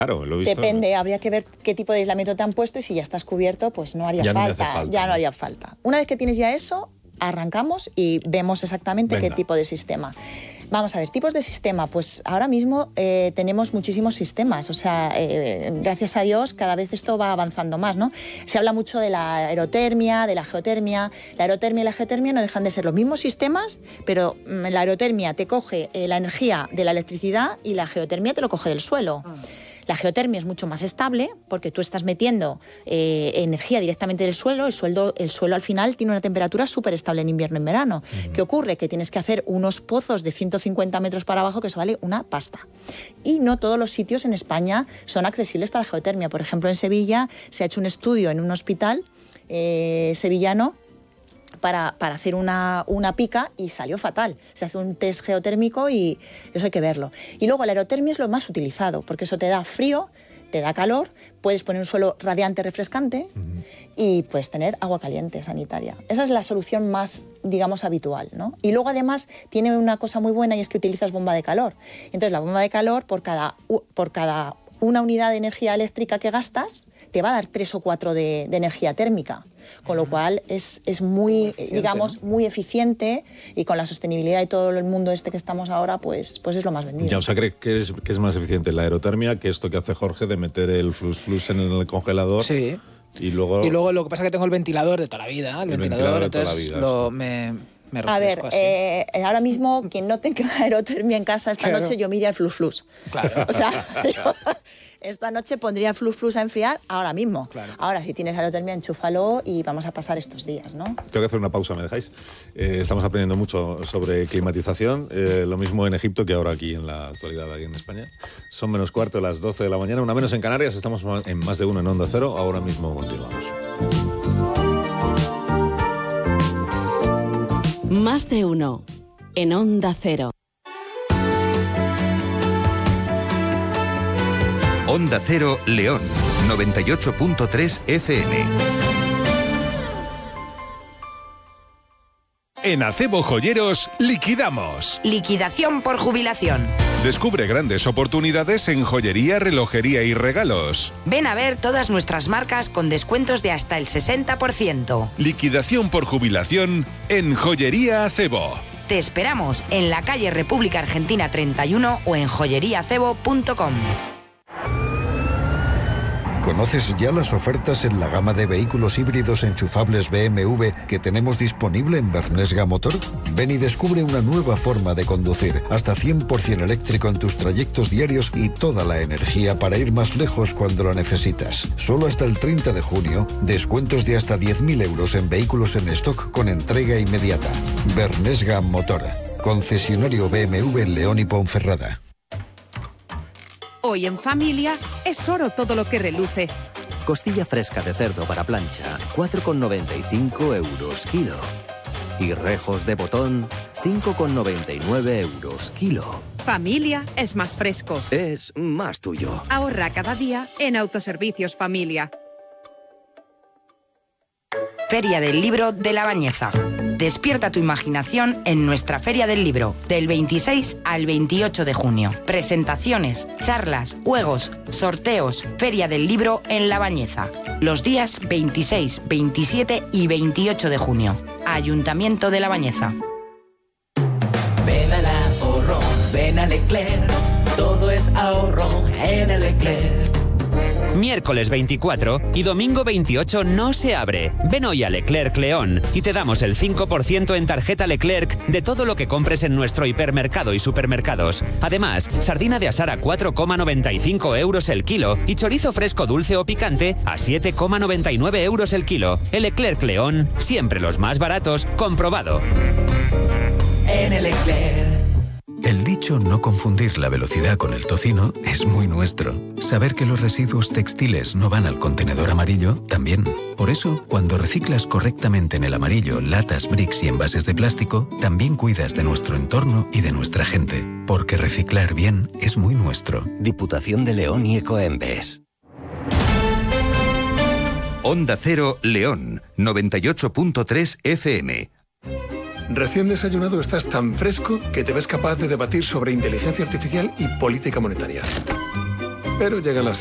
Claro, lo he visto. Depende, habría que ver qué tipo de aislamiento te han puesto y si ya estás cubierto, pues no haría falta. Ya no haría falta. Una vez que tienes ya eso, arrancamos y vemos exactamente qué tipo de sistema. Vamos a ver, tipos de sistema. Pues ahora mismo tenemos muchísimos sistemas. O sea, gracias a Dios, cada vez esto va avanzando más, ¿no? Se habla mucho de la aerotermia, de la geotermia. La aerotermia y la geotermia no dejan de ser los mismos sistemas, pero la aerotermia te coge la energía de la electricidad y la geotermia te lo coge del suelo. La geotermia es mucho más estable porque tú estás metiendo energía directamente del suelo. El suelo al final tiene una temperatura súper estable en invierno y en verano. ¿Qué ocurre? Que tienes que hacer unos pozos de 150 metros para abajo, que eso vale una pasta. Y no todos los sitios en España son accesibles para geotermia. Por ejemplo, en Sevilla se ha hecho un estudio en un hospital sevillano para hacer una pica y salió fatal. Se hace un test geotérmico y eso hay que verlo. Y luego la aerotermia es lo más utilizado, porque eso te da frío, te da calor, puedes poner un suelo radiante, refrescante y puedes tener agua caliente sanitaria. Esa es la solución más, digamos, habitual, ¿no? Y luego además tiene una cosa muy buena y es que utilizas bomba de calor. Entonces la bomba de calor por cada una unidad de energía eléctrica que gastas te va a dar 3 o 4 de energía térmica, con lo cual es muy eficiente, digamos, ¿no? Muy eficiente, y con la sostenibilidad de todo el mundo que estamos ahora, pues es lo más vendido. Ya, o sea, ¿cree que es más eficiente la aerotermia que esto que hace Jorge de meter el flux en el congelador? Sí. Y luego lo que pasa es que tengo el ventilador de toda la vida. El ventilador de toda la vida. Me a ver, ahora mismo, quien no tenga aerotermia en casa esta noche, yo me iría al flux. Claro. O sea, esta noche pondría el flux a enfriar ahora mismo. Claro. Ahora, si tienes aerotermia, enchúfalo y vamos a pasar estos días, ¿no? Tengo que hacer una pausa, ¿me dejáis? Estamos aprendiendo mucho sobre climatización, lo mismo en Egipto que ahora aquí en la actualidad, aquí en España. Son menos cuarto, las 12 de la mañana, una menos en Canarias. Estamos en Más de Uno en Onda Cero. Ahora mismo continuamos. Más de Uno en Onda Cero. Onda Cero León, 98.3 FM. En Acebo Joyeros, liquidamos. Liquidación por jubilación. Descubre grandes oportunidades en joyería, relojería y regalos. Ven a ver todas nuestras marcas con descuentos de hasta el 60%. Liquidación por jubilación en Joyería Acebo. Te esperamos en la calle República Argentina 31 o en joyeriaacebo.com. ¿Conoces ya las ofertas en la gama de vehículos híbridos enchufables BMW que tenemos disponible en Bernesga Motor? Ven y descubre una nueva forma de conducir, hasta 100% eléctrico en tus trayectos diarios y toda la energía para ir más lejos cuando lo necesitas. Solo hasta el 30 de junio, descuentos de hasta 10.000 euros en vehículos en stock con entrega inmediata. Bernesga Motor, concesionario BMW en León y Ponferrada. Hoy en familia es oro todo lo que reluce. Costilla fresca de cerdo para plancha, 4,95 euros kilo. Y rejos de botón, 5,99 euros kilo. Familia es más fresco. Es más tuyo. Ahorra cada día en Autoservicios Familia. Feria del Libro de La Bañeza. Despierta tu imaginación en nuestra Feria del Libro, del 26 al 28 de junio. Presentaciones, charlas, juegos, sorteos. Feria del Libro en La Bañeza. Los días 26, 27 y 28 de junio. Ayuntamiento de La Bañeza. Ven al ahorro, ven a Leclerc. Todo es ahorro en el Leclerc. Miércoles 24 y domingo 28 no se abre. Ven hoy a Leclerc León y te damos el 5% en tarjeta Leclerc de todo lo que compres en nuestro hipermercado y supermercados. Además, sardina de asar a 4,95 euros el kilo y chorizo fresco dulce o picante a 7,99 euros el kilo. El Leclerc León, siempre los más baratos, comprobado. En el Leclerc. El dicho no confundir la velocidad con el tocino es muy nuestro. Saber que los residuos textiles no van al contenedor amarillo, también. Por eso, cuando reciclas correctamente en el amarillo latas, bricks y envases de plástico, también cuidas de nuestro entorno y de nuestra gente. Porque reciclar bien es muy nuestro. Diputación de León y Ecoembes. Onda Cero León, 98.3 FM. Recién desayunado estás tan fresco que te ves capaz de debatir sobre inteligencia artificial y política monetaria. pero llegan las